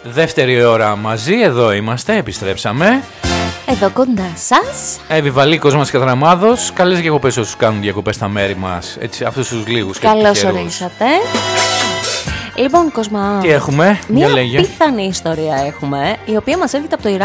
Δεύτερη ώρα μαζί, εδώ είμαστε, επιστρέψαμε. Εδώ κοντά σας. Εύη Κοσμάς και Δραμάδος. Καλές διακοπές όσους κάνουν διακοπές στα μέρη μας. Έτσι, αυτούς τους λίγους και καλώς ορίσατε. Λοιπόν, Κοσμά, τι έχουμε, μια πιθανή ιστορία έχουμε, η οποία μας έρχεται από το Ηράκλειο.